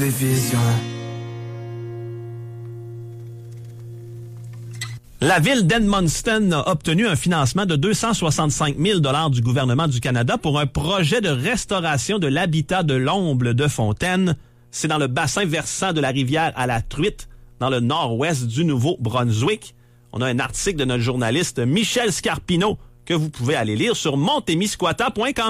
Des visions. La ville d'Edmundston a obtenu un financement de 265 000 $ du gouvernement du Canada pour un projet de restauration de l'habitat de l'Omble de Fontaine. C'est dans le bassin versant de la rivière à la Truite, dans le nord-ouest du Nouveau-Brunswick. On a un article de notre journaliste Michel Scarpino que vous pouvez aller lire sur montemisquata.com.